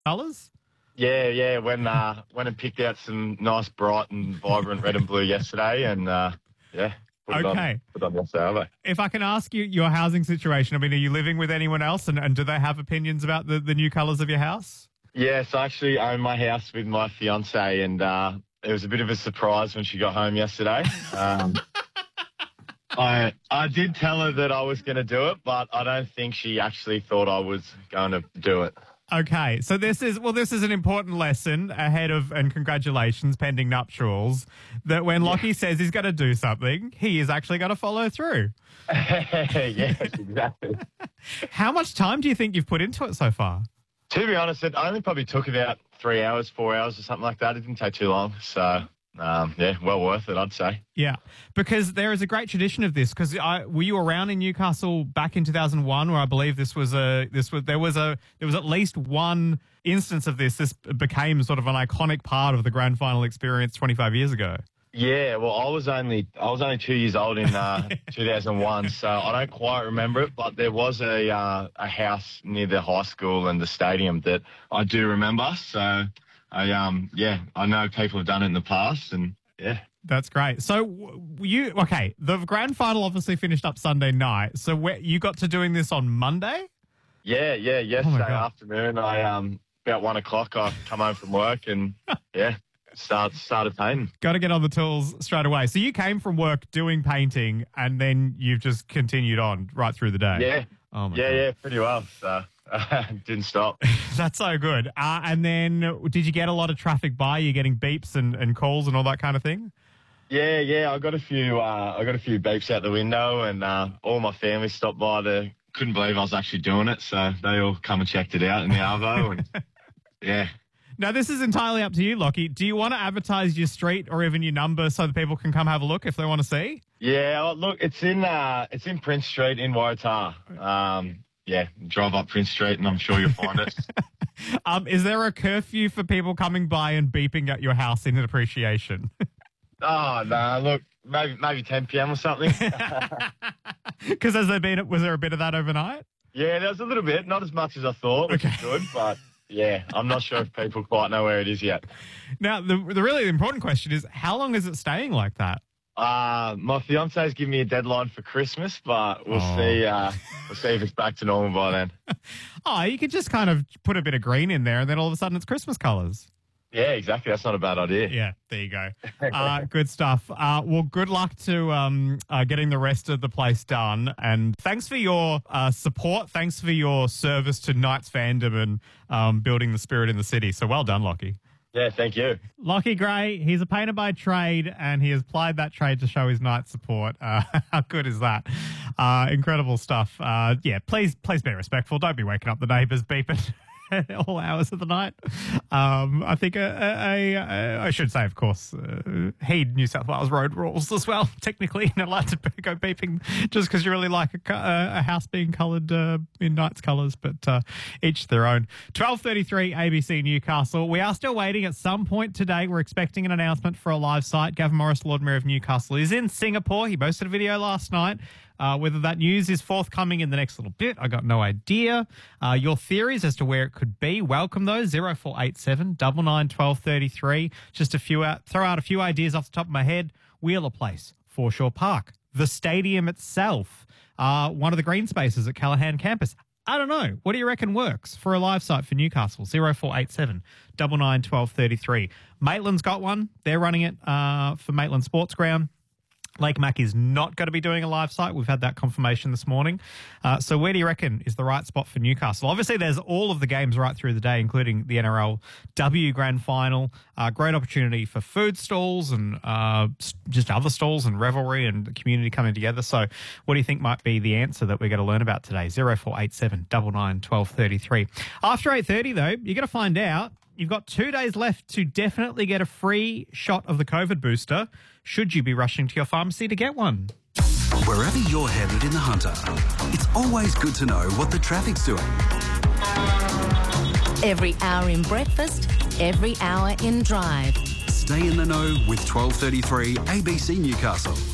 colours? Yeah. Went and picked out some nice, bright and vibrant red and blue yesterday, and put it on yesterday. If I can ask you your housing situation, I mean, are you living with anyone else, and do they have opinions about the new colours of your house? Yes, I actually own my house with my fiancée, and it was a bit of a surprise when she got home yesterday. I did tell her that I was going to do it, but I don't think she actually thought I was going to do it. Okay, so this is an important lesson ahead of, and congratulations, pending nuptials, that when Lockie says he's going to do something, he is actually going to follow through. Yes, exactly. How much time do you think you've put into it so far? To be honest, it only probably took about 3 hours, 4 hours or something like that. It didn't take too long, so... well worth it, I'd say. Yeah, because there is a great tradition of this. Because were you around in Newcastle back in 2001, where I believe there was at least one instance of this. This became sort of an iconic part of the grand final experience 25 years ago. Yeah, well, I was only 2 years old in 2001, so I don't quite remember it. But there was a house near the high school and the stadium that I do remember. So. I know people have done it in the past, and yeah. That's great. So the grand final obviously finished up Sunday night. So you got to doing this on Monday? Yeah. Yesterday afternoon, I about 1 o'clock, I come home from work and started painting. Got to get on the tools straight away. So you came from work doing painting, and then you've just continued on right through the day. Yeah. Oh my God. Yeah, pretty well. So. Didn't stop. That's so good. And then did you get a lot of traffic by? You getting beeps and calls and all that kind of thing? Yeah. I got a few beeps out the window, and all my family stopped by. They couldn't believe I was actually doing it, so they all come and checked it out in the arvo. And yeah. Now, this is entirely up to you, Lockie. Do you want to advertise your street or even your number so that people can come have a look if they want to see? Yeah, well, look, it's in Prince Street in Waratah. Yeah, drive up Prince Street and I'm sure you'll find it. Is there a curfew for people coming by and beeping at your house in appreciation? Oh, no, look, maybe 10 p.m. or something. Because was there a bit of that overnight? Yeah, there was a little bit, not as much as I thought, which is good, but yeah, I'm not sure if people quite know where it is yet. Now, the really important question is, how long is it staying like that? My fiance's given me a deadline for Christmas, but we'll see. We'll see if it's back to normal by then. You could just kind of put a bit of green in there, and then all of a sudden it's Christmas colours. Yeah, exactly. That's not a bad idea. Yeah, there you go. Good stuff. Well, good luck to getting the rest of the place done, and thanks for your support. Thanks for your service to Knights fandom and building the spirit in the city. So well done, Lockie. Yeah, thank you. Lockie Gray, he's a painter by trade, and he has plied that trade to show his Knights support. How good is that? Incredible stuff. Please be respectful. Don't be waking up the neighbours beeping at all hours of the night. I think I should say, of course, heed New South Wales road rules as well. Technically, you're not allowed to go beeping just because you really like a house being coloured in Knights colours, but each their own. 12:33 ABC Newcastle. We are still waiting. At some point today, we're expecting an announcement for a live site. Gavin Morris, Lord Mayor of Newcastle, is in Singapore. He posted a video last night. Whether that news is forthcoming in the next little bit, I got no idea. Your theories as to where it could be, welcome those. 0487 99 1233. Just throw out a few ideas off the top of my head. Wheeler Place, Foreshore Park, the stadium itself, one of the green spaces at Callaghan campus. I don't know. What do you reckon works for a live site for Newcastle? 0487 99 1233. Maitland's got one. They're running it for Maitland Sports Ground. Lake Mac is not going to be doing a live site. We've had that confirmation this morning. So where do you reckon is the right spot for Newcastle? Obviously, there's all of the games right through the day, including the NRLW Grand Final. Great opportunity for food stalls and just other stalls and revelry and the community coming together. So what do you think might be the answer that we're going to learn about today? 0487 99 1233. After 8:30, though, you're going to find out. You've got 2 days left to definitely get a free shot of the COVID booster, should you be rushing to your pharmacy to get one. Wherever you're headed in the Hunter, it's always good to know what the traffic's doing. Every hour in breakfast, every hour in drive. Stay in the know with 1233 ABC Newcastle.